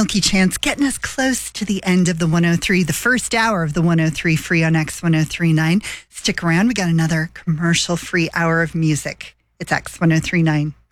Milky Chance getting us close to the end of the 103, the first hour of the 103 free on X1039. Stick around. We got another commercial free hour of music. It's X1039.